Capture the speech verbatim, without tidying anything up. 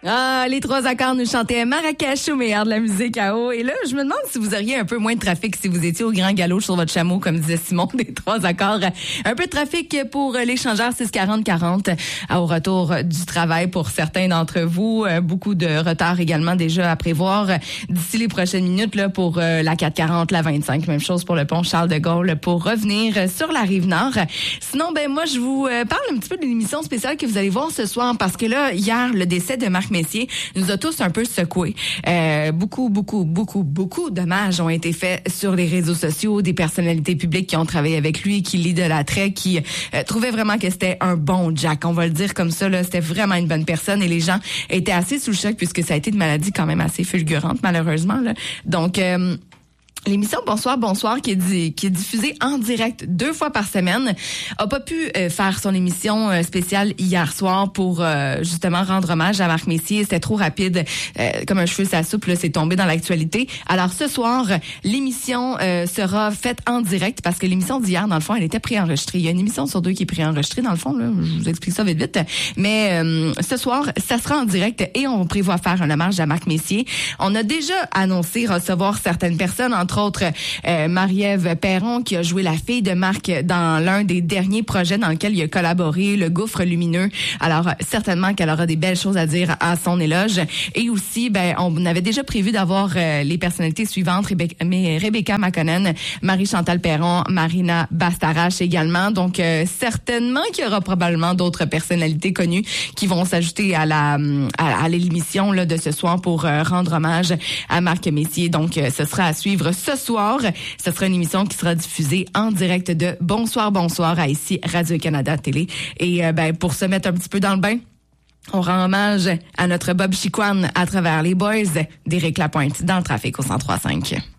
Ah, les trois accords nous chantaient Marrakech au meilleur de la musique à eau. Et là, je me demande si vous auriez un peu moins de trafic si vous étiez au grand galop sur votre chameau, comme disait Simon, des trois accords. Un peu de trafic pour l'échangeur six quarante quarante au retour du travail pour certains d'entre vous. Beaucoup de retard également déjà à prévoir d'ici les prochaines minutes là pour la quatre quarante, la vingt-cinq. Même chose pour le pont Charles de Gaulle pour revenir sur la Rive-Nord. Sinon, ben moi, je vous parle un petit peu de l'émission spéciale que vous allez voir ce soir parce que là, hier, le décès de Marc Messier nous a tous un peu secoués. Euh, beaucoup, beaucoup, beaucoup, beaucoup d'hommages ont été faits sur les réseaux sociaux, des personnalités publiques qui ont travaillé avec lui, qui l'idolâtraient, qui euh, trouvaient vraiment que c'était un bon Jack. On va le dire comme ça, là, c'était vraiment une bonne personne et les gens étaient assez sous le choc puisque ça a été une maladie quand même assez fulgurante, malheureusement, là. Donc, euh, l'émission Bonsoir, Bonsoir, qui est, di- qui est diffusée en direct deux fois par semaine, a pas pu euh, faire son émission euh, spéciale hier soir pour euh, justement rendre hommage à Marc Messier. C'était trop rapide, euh, comme un cheveu sa soupe, là, c'est tombé dans l'actualité. Alors ce soir, l'émission euh, sera faite en direct parce que l'émission d'hier, dans le fond, elle était préenregistrée. Il y a une émission sur deux qui est préenregistrée, dans le fond, là, je vous explique ça vite vite. Mais euh, ce soir, ça sera en direct et on prévoit faire un hommage à Marc Messier. On a déjà annoncé recevoir certaines personnes, entre autres euh, Marie-Ève Perron qui a joué la fille de Marc dans l'un des derniers projets dans lequel il a collaboré, Le Gouffre Lumineux. Alors certainement qu'elle aura des belles choses à dire à son éloge. Et aussi, ben on avait déjà prévu d'avoir euh, les personnalités suivantes, Rebecca, mais Rebecca McConnell, Marie-Chantal Perron, Marina Bastarache également. Donc euh, certainement qu'il y aura probablement d'autres personnalités connues qui vont s'ajouter à la à, à l'émission là de ce soir pour euh, rendre hommage à Marc Messier. Donc euh, ce sera à suivre ce soir. Ce sera une émission qui sera diffusée en direct de Bonsoir, Bonsoir à ici Radio-Canada Télé. Et euh, ben pour se mettre un petit peu dans le bain, on rend hommage à notre Bob Chicoine à travers les Boys d'Éric Lapointe dans le trafic au cent trois cinq.